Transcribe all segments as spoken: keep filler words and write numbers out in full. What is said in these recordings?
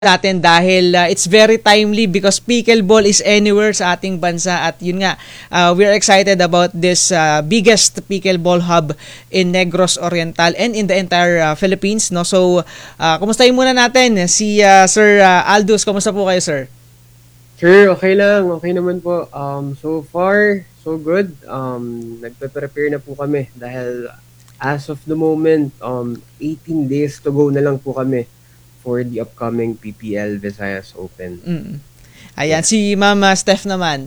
natin dahil uh, it's very timely because pickleball is anywhere sa ating bansa at yun nga, uh, we're excited about this uh, biggest pickleball hub in Negros Oriental and in the entire uh, Philippines, no? So, uh, kumustahin muna natin si uh, Sir uh, Aldous. Kumusta po kayo, sir? Sir, okay lang. Okay naman po. Um, so far, so good. Um, nagpe-prepare na po kami dahil as of the moment, um, eighteen days to go na lang po kami for the upcoming P P L Visayas Open. Mm. Ayan, yeah. Si Mama Steph naman.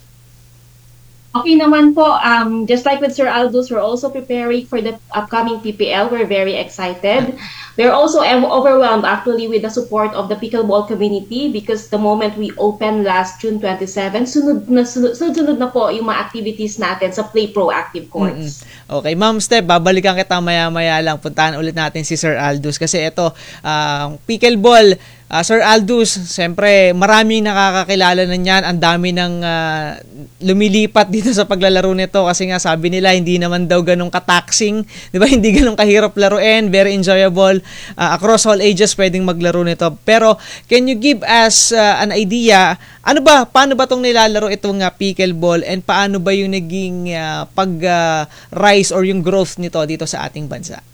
Okay naman po. Um, just like with Sir Aldous, we're also preparing for the upcoming P P L. We're very excited. We're also overwhelmed actually with the support of the pickleball community because the moment we opened last June twenty-seventh, sunod na, sunod, sunod na po yung mga activities natin sa Play Proactive Courts. Mm-hmm. Okay, Ma'am Steph, babalikan kita maya-maya lang. Puntahan ulit natin si Sir Aldous kasi ito, uh, pickleball, Uh, Sir Aldous, siyempre maraming nakakakilala na niyan. Ang dami ng uh, lumilipat dito sa paglalaro nito kasi nga sabi nila hindi naman daw ganun kataxing, 'di ba? Hindi ganun kahirap laruin, very enjoyable. Uh, across all ages pwedeng maglaro nito. Pero can you give us uh, an idea, ano ba, paano ba tong nilalaro itong uh, pickleball and paano ba yung naging uh, pag-rise uh, or yung growth nito dito sa ating bansa?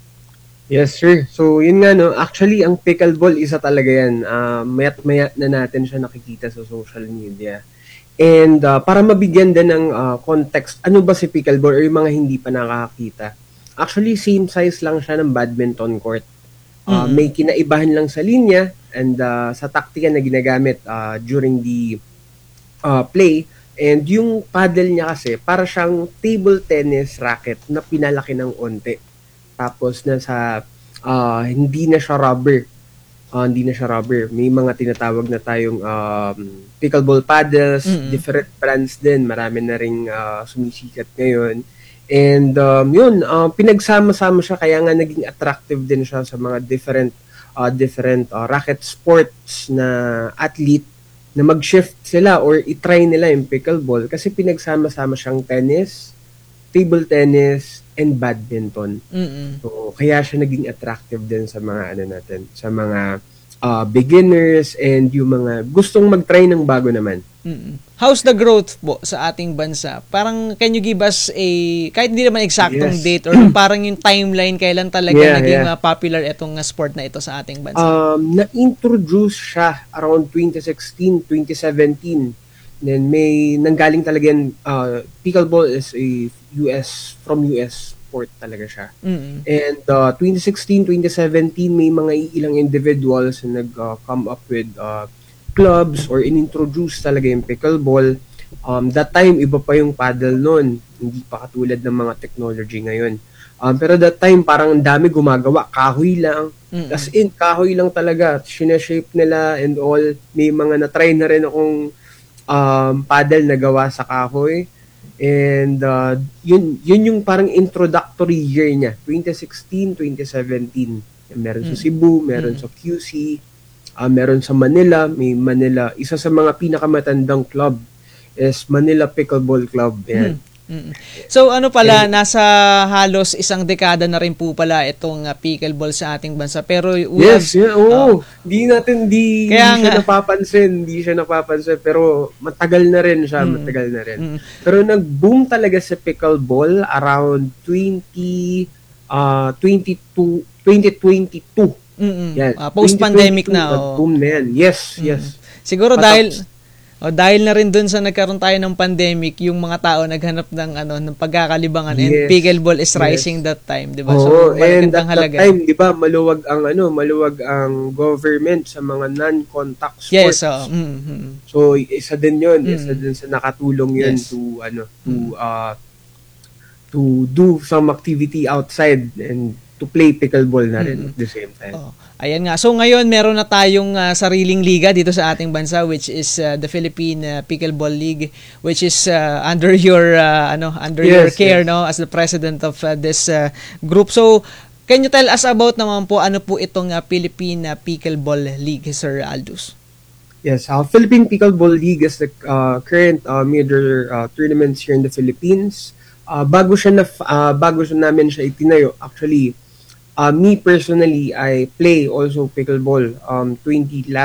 Yes, sir. So, yun nga, no. Actually, ang pickleball, isa talaga yan. Uh, mayat-mayat na natin siya nakikita sa social media. And uh, para mabigyan din ng uh, context, ano ba si pickleball or yung mga hindi pa nakakita? Actually, same size lang siya ng badminton court. Uh, mm-hmm. May kinaibahan lang sa linya and uh, sa taktika na ginagamit uh, during the uh, play. And yung paddle niya kasi, para siyang table tennis racket na pinalaki ng onte. Tapos nasa uh, hindi na siya rubber. Uh, hindi na siya rubber. May mga tinatawag na tayong um, pickleball paddles, mm-hmm. different brands din. Marami na ring uh, sumisikat ngayon. And um, yun, uh, pinagsama-sama siya kaya nga naging attractive din siya sa mga different uh, different uh, racket sports na athlete na mag-shift sila or i-try nila yung pickleball kasi pinagsama-sama siyang tennis, table tennis, and badminton. Mm-mm. So, kaya siya naging attractive din sa mga ano natin, sa mga uh, beginners and yung mga gustong mag-try ng bago naman. Mm-mm. How's the growth po sa ating bansa? Parang can you give us a, kahit hindi naman eksaktong yes. date or parang yung timeline kailan talaga yeah, naging yeah. popular itong sport na ito sa ating bansa? Um, na-introduce siya around twenty sixteen, twenty seventeen. Then may nanggaling talaga yan, uh, pickleball is a U S, from U S sport talaga siya. Mm-hmm. And uh, twenty sixteen, twenty seventeen, may mga ilang individuals na nag-come uh, up with uh, clubs or inintroduce talaga yung pickleball. Um, that time, iba pa yung paddle nun. Hindi pa katulad ng mga technology ngayon. Um, pero that time, parang ang dami gumagawa. Kahoy lang. Mm-hmm. As in, kahoy lang talaga. Sinashape nila and all. May mga na-try na rin akong um, paddle na gawa sa kahoy. And uh, yun, yun yung parang introductory year niya. twenty sixteen, twenty seventeen. Meron mm-hmm. sa Cebu, meron mm-hmm. sa Q C, uh, meron sa Manila. May Manila. Isa sa mga pinakamatandang club is Manila Pickleball Club. Yan. Mm-hmm. Mm-hmm. So ano pala, nasa halos isang dekada na rin po pala itong uh, pickleball sa ating bansa. Pero yes, have, yeah, oo. Uh, di natin, di, di siya nga, napapansin. Di siya napapansin. Pero matagal na rin siya. Mm, matagal na rin. Mm, pero nag-boom talaga sa pickleball around twenty, uh, twenty-two, twenty twenty-two. Mm-hmm. Yan. Uh, post-pandemic na. Oh. Boom na yan. Yes, mm-hmm. yes. Siguro Patok. dahil... O dahil na rin dun sa nagkaroon tayo ng pandemic, yung mga tao naghanap ng ano ng pagkakalibangan yes. and pickleball is rising yes. that time, 'di ba? So, and at halaga. That time, 'di ba, maluwag ang ano, maluwag ang government sa mga non-contact sports. Yes, so, mm-hmm. so isa din 'yun, mm-hmm. isa din sa nakatulong 'yun yes. to ano, to mm-hmm. uh to do some activity outside and to play pickleball na rin mm-hmm. at the same time. Oh. Ayan nga. So ngayon meron na tayong uh, sariling liga dito sa ating bansa which is uh, the Philippine uh, Pickleball League which is uh, under your uh, ano under yes, your care yes. no as the president of uh, this uh, group. So can you tell us about naman po ano po itong uh, Philippine uh, Pickleball League, Sir Aldous? Yes, uh, Philippine Pickleball League is the uh, current uh, major uh, tournaments here in the Philippines. Uh, bago siya na uh, bago siya namin siya itinayo, actually Uh, me personally, I play also pickleball um, twenty